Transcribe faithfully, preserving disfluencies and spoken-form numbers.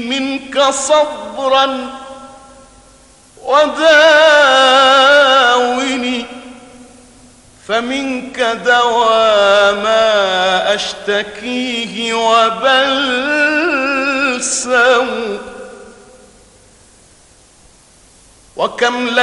منك صبرا وداوني، فمنك دوا ما أشتكيه وبلسم. وكم